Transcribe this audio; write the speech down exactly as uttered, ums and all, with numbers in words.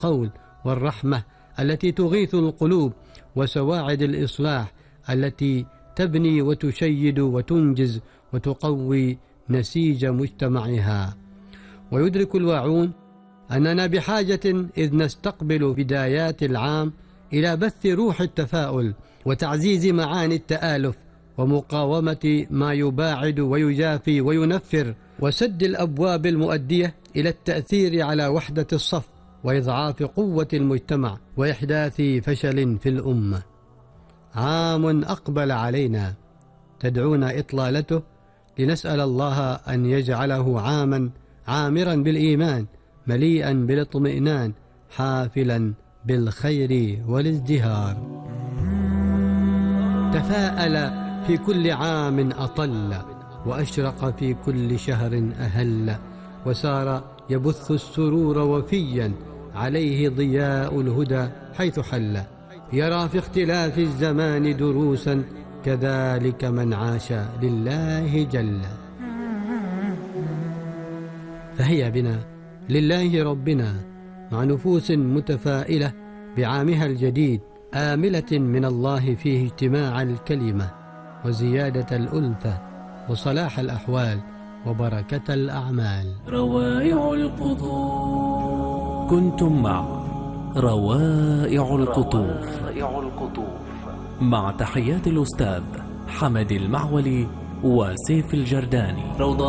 القول والرحمة التي تغيث القلوب، وسواعد الإصلاح التي تبني وتشيد وتنجز وتقوي نسيج مجتمعها. ويدرك الواعون أننا بحاجة إذ نستقبل بدايات العام إلى بث روح التفاؤل وتعزيز معاني التآلف ومقاومة ما يباعد ويجافي وينفر، وسد الأبواب المؤدية إلى التأثير على وحدة الصف وإضعاف قوة المجتمع وإحداث فشل في الأمة. عام أقبل علينا تدعونا إطلالته لنسأل الله أن يجعله عاما عامرا بالإيمان، مليئا بالاطمئنان، حافلا بالخير والازدهار. تفاءل في كل عام أطل، وأشرق في كل شهر أهل، وسار يبث السرور وفيا عليه ضياء الهدى حيث حل. يرى في اختلاف الزمان دروسا، كذلك من عاش لله جل. فهيا بنا لله ربنا مع نفوس متفائلة بعامها الجديد، آملة من الله فيه اجتماع الكلمة وزيادة الألفة وصلاح الأحوال وبركة الأعمال. روائع القطوف. كنتم مع روائع القطوف مع تحيات الأستاذ حمد المعولي وسيف الجرداني.